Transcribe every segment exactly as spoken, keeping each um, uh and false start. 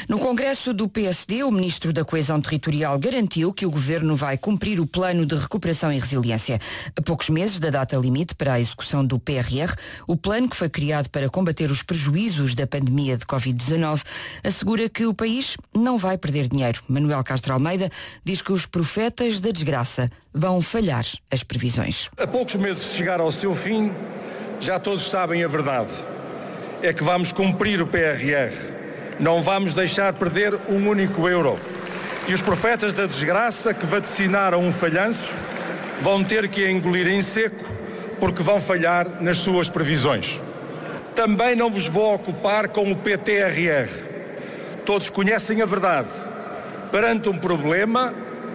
No Congresso do P S D, o Ministro da Coesão Territorial garantiu que o Governo vai cumprir o Plano de Recuperação e Resiliência. A poucos meses da data limite para a execução do P R R, o plano, que foi criado para combater os prejuízos da pandemia de covid dezanove, assegura que o país não vai perder dinheiro. Manuel Castro Almeida diz que os profetas da desgraça vão falhar as previsões. A poucos meses de chegar ao seu fim, já todos sabem a verdade. É que vamos cumprir o P R R. Não vamos deixar perder um único euro. E os profetas da desgraça que vaticinaram um falhanço vão ter que engolir em seco, porque vão falhar nas suas previsões. Também não vos vou ocupar com o P T R R. Todos conhecem a verdade. Perante um problema,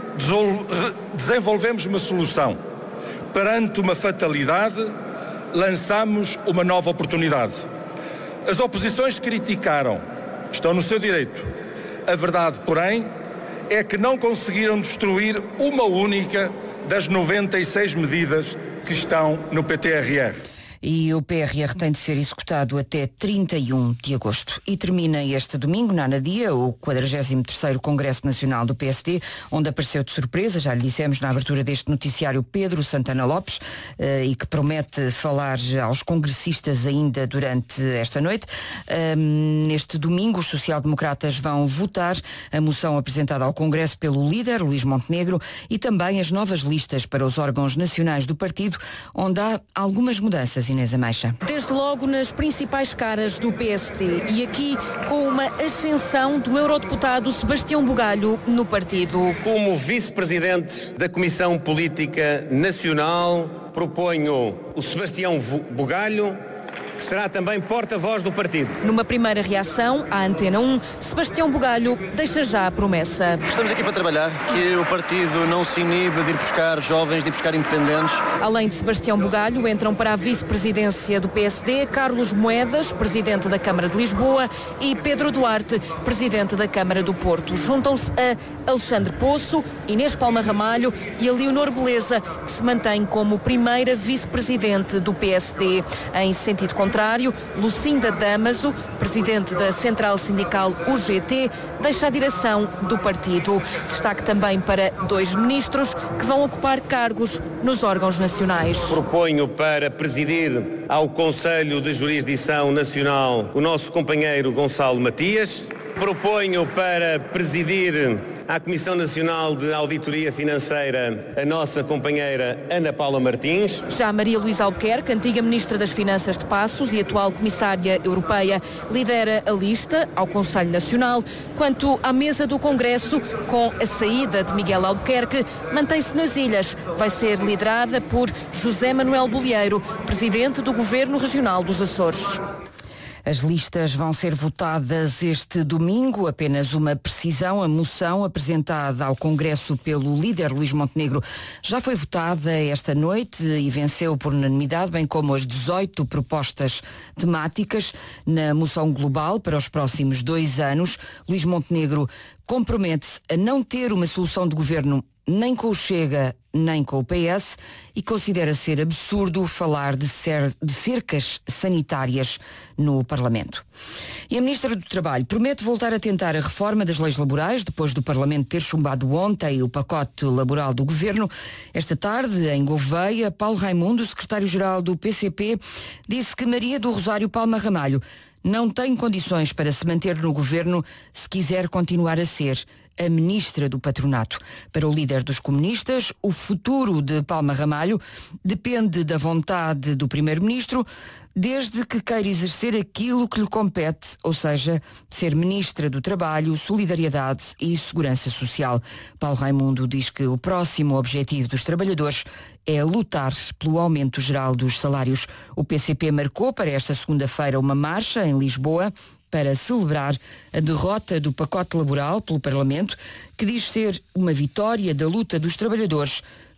desenvolvemos uma solução. Perante uma fatalidade, lançamos uma nova oportunidade. As oposições criticaram, estão no seu direito. A verdade, porém, é que não conseguiram destruir uma única das noventa e seis medidas que estão no P T R R. E o P R R tem de ser executado até trinta e um de agosto. E termina este domingo, na Anadia, o quadragésimo terceiro Congresso Nacional do P S D, onde apareceu de surpresa, já lhe dissemos na abertura deste noticiário, Pedro Santana Lopes, eh, e que promete falar aos congressistas ainda durante esta noite. Um, neste domingo, os social-democratas vão votar a moção apresentada ao Congresso pelo líder, Luís Montenegro, e também as novas listas para os órgãos nacionais do partido, onde há algumas mudanças. Inês Ameixa. Desde logo nas principais caras do P S D e aqui com uma ascensão do eurodeputado Sebastião Bugalho no partido. Como vice-presidente da Comissão Política Nacional, proponho o Sebastião Bugalho, que será também porta-voz do partido. Numa primeira reação à Antena um, Sebastião Bugalho deixa já a promessa. Estamos aqui para trabalhar, que o partido não se inibe de ir buscar jovens, de ir buscar independentes. Além de Sebastião Bugalho, entram para a vice-presidência do P S D Carlos Moedas, presidente da Câmara de Lisboa, e Pedro Duarte, presidente da Câmara do Porto. Juntam-se a Alexandre Poço, Inês Palma Ramalho e a Leonor Beleza, que se mantém como primeira vice-presidente do P S D. Em sentido contrário, Lucinda Damaso, presidente da Central Sindical U G T, deixa a direção do partido. Destaque também para dois ministros que vão ocupar cargos nos órgãos nacionais. Proponho para presidir ao Conselho de Jurisdição Nacional o nosso companheiro Gonçalo Matias. Proponho para presidir à Comissão Nacional de Auditoria Financeira a nossa companheira Ana Paula Martins. Já Maria Luísa Albuquerque, antiga Ministra das Finanças de Passos e atual Comissária Europeia, lidera a lista ao Conselho Nacional. Quanto à mesa do Congresso, com a saída de Miguel Albuquerque, mantém-se nas ilhas. Vai ser liderada por José Manuel Bolieiro, Presidente do Governo Regional dos Açores. As listas vão ser votadas este domingo. Apenas uma precisão: a moção apresentada ao Congresso pelo líder Luís Montenegro já foi votada esta noite e venceu por unanimidade, bem como as dezoito propostas temáticas. Na moção global para os próximos dois anos, Luís Montenegro compromete-se a não ter uma solução de governo nem com o Chega, nem com o P S, e considera ser absurdo falar de, cer- de cercas sanitárias no Parlamento. E a Ministra do Trabalho promete voltar a tentar a reforma das leis laborais, depois do Parlamento ter chumbado ontem o pacote laboral do Governo. Esta tarde, em Gouveia, Paulo Raimundo, secretário-geral do P C P, disse que Maria do Rosário Palma Ramalho não tem condições para se manter no Governo se quiser continuar a ser a ministra do Patronato. Para o líder dos comunistas, o futuro de Palma Ramalho depende da vontade do primeiro-ministro, desde que queira exercer aquilo que lhe compete, ou seja, ser ministra do Trabalho, Solidariedade e Segurança Social. Paulo Raimundo diz que o próximo objetivo dos trabalhadores é lutar pelo aumento geral dos salários. O P C P marcou para esta segunda-feira uma marcha em Lisboa para celebrar a derrota do pacote laboral pelo Parlamento, que diz ser uma vitória da luta dos trabalhadores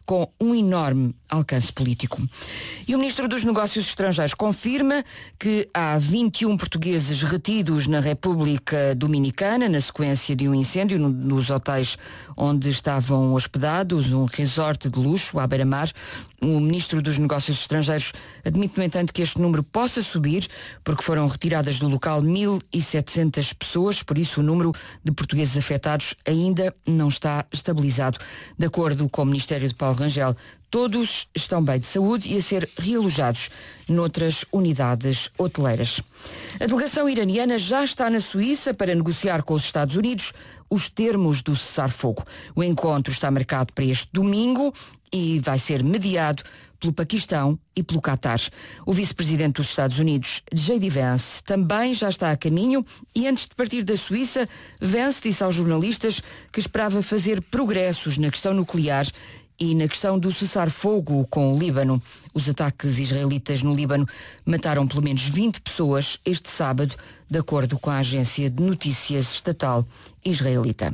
com um enorme alcance político. E o Ministro dos Negócios Estrangeiros confirma que há vinte e um portugueses retidos na República Dominicana na sequência de um incêndio nos hotéis onde estavam hospedados, um resort de luxo à beira-mar. O Ministro dos Negócios Estrangeiros admite, no entanto, que este número possa subir, porque foram retiradas do local mil e setecentas pessoas, por isso o número de portugueses afetados ainda não está estabilizado. De acordo com o Ministério de Paulo Rangel, todos estão bem de saúde e a ser realojados noutras unidades hoteleiras. A delegação iraniana já está na Suíça para negociar com os Estados Unidos os termos do cessar-fogo. O encontro está marcado para este domingo e vai ser mediado pelo Paquistão e pelo Qatar. O vice-presidente dos Estados Unidos, J D Vance, também já está a caminho e antes de partir da Suíça, Vance disse aos jornalistas que esperava fazer progressos na questão nuclear e na questão do cessar-fogo com o Líbano. Os ataques israelitas no Líbano mataram pelo menos vinte pessoas este sábado, de acordo com a agência de notícias estatal israelita.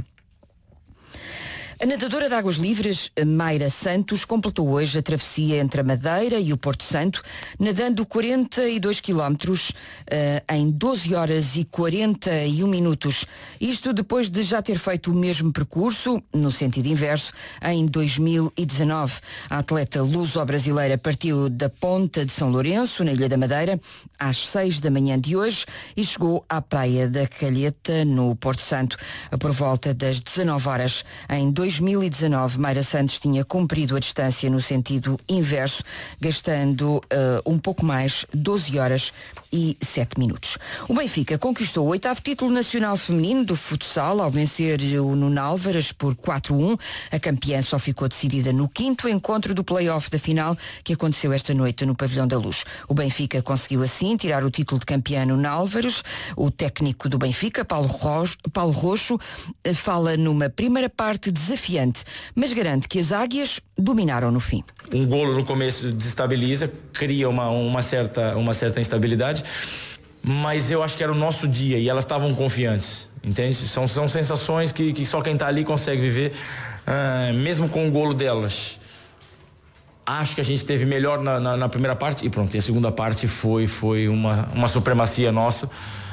A nadadora de águas livres, Mayra Santos, completou hoje a travessia entre a Madeira e o Porto Santo, nadando quarenta e dois quilómetros uh, em doze horas e quarenta e um minutos. Isto depois de já ter feito o mesmo percurso, no sentido inverso, em dois mil e dezanove. A atleta luso-brasileira partiu da Ponta de São Lourenço, na Ilha da Madeira, às seis da manhã de hoje e chegou à Praia da Calheta, no Porto Santo, por volta das dezanove horas. Em dois mil e dezanove, Mayra Santos tinha cumprido a distância no sentido inverso, gastando uh, um pouco mais, doze horas e sete minutos. O Benfica conquistou o oitavo título nacional feminino do futsal ao vencer o Nuno Álvares por quatro a um. A campeã só ficou decidida no quinto encontro do play-off da final, que aconteceu esta noite no Pavilhão da Luz. O Benfica conseguiu assim tirar o título de campeã Nuno Álvares. O técnico do Benfica, Paulo Roxo, Paulo Roxo, fala numa primeira parte desafiante, mas garante que as águias dominaram no fim. Um golo no começo desestabiliza, cria uma, uma, certa, uma certa instabilidade, mas eu acho que era o nosso dia e elas estavam confiantes, entende? São, são sensações que, que só quem está ali consegue viver, uh, mesmo com o golo delas. Acho que a gente esteve melhor na, na, na primeira parte e pronto, e a segunda parte foi, foi uma, uma supremacia nossa.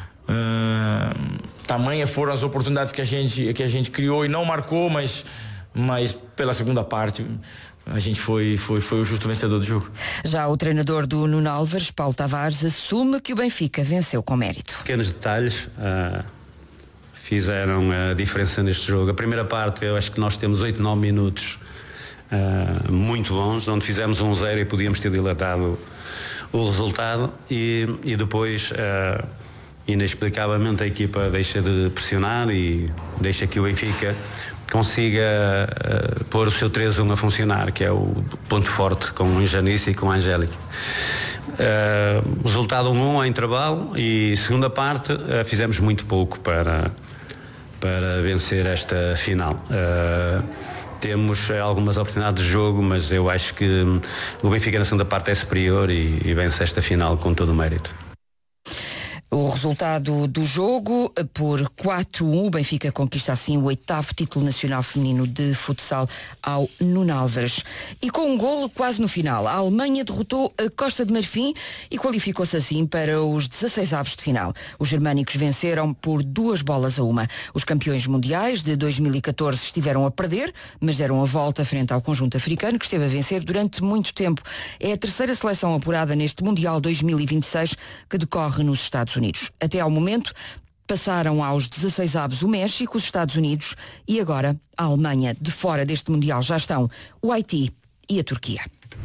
Uh, tamanha foram as oportunidades que a gente, que a gente criou e não marcou, mas, mas pela segunda parte a gente foi, foi, foi o justo vencedor do jogo. Já o treinador do Nuno Álvares, Paulo Tavares, assume que o Benfica venceu com mérito. Pequenos detalhes uh, fizeram a diferença neste jogo. A primeira parte, eu acho que nós temos oito, nove minutos uh, muito bons, onde fizemos um zero e podíamos ter dilatado o resultado e, e depois uh, inexplicavelmente a equipa deixa de pressionar e deixa que o Benfica consiga uh, pôr o seu três a um a funcionar, que é o ponto forte com o Janice e com a Angélica. Uh, resultado um a um em intervalo e segunda parte uh, fizemos muito pouco para, para vencer esta final. Uh, temos algumas oportunidades de jogo, mas eu acho que o Benfica na segunda parte é superior e, e vence esta final com todo o mérito. O resultado do jogo, por quatro a um, o Benfica conquista assim o oitavo título nacional feminino de futsal ao Nuno Álvares. E com um golo quase no final, a Alemanha derrotou a Costa de Marfim e qualificou-se assim para os dezasseis avos de final. Os germânicos venceram por duas bolas a uma. Os campeões mundiais de dois mil e catorze estiveram a perder, mas deram a volta frente ao conjunto africano, que esteve a vencer durante muito tempo. É a terceira seleção apurada neste Mundial dois mil e vinte e seis, que decorre nos Estados Unidos. Até ao momento, passaram aos dezasseis avos o México, os Estados Unidos e agora a Alemanha. De fora deste Mundial já estão o Haiti e a Turquia.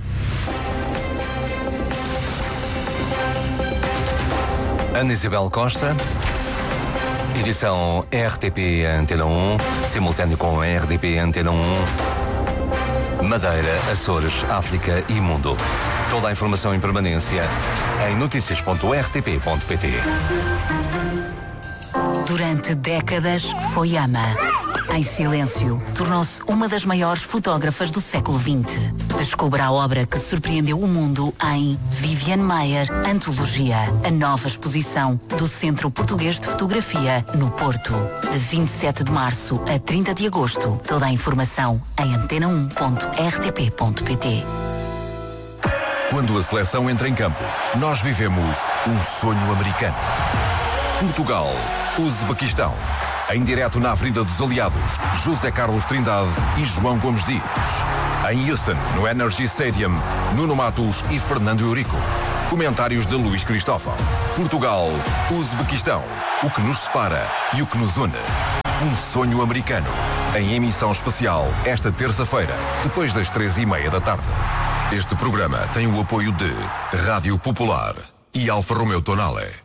Ana Isabel Costa, edição R T P Antena um, simultâneo com a R D P Antena um, Madeira, Açores, África e Mundo. Toda a informação em permanência em notícias ponto r t p ponto p t. Durante décadas foi ama. em silêncio, tornou-se uma das maiores fotógrafas do século vinte. Descubra a obra que surpreendeu o mundo em Viviane Maier, Antologia, a nova exposição do Centro Português de Fotografia, no Porto. De vinte e sete de março a trinta de agosto. Toda a informação em antena um ponto r t p ponto p t. Quando a seleção entra em campo, nós vivemos um sonho americano. Portugal, Uzbequistão. Em direto na Avenida dos Aliados, José Carlos Trindade e João Gomes Dias. Em Houston, no Energy Stadium, Nuno Matos e Fernando Eurico. Comentários de Luís Cristóvão. Portugal, Uzbequistão. O que nos separa e o que nos une. Um sonho americano. Em emissão especial, esta terça-feira, depois das três e meia da tarde. Este programa tem o apoio de Rádio Popular e Alfa Romeo Tonale.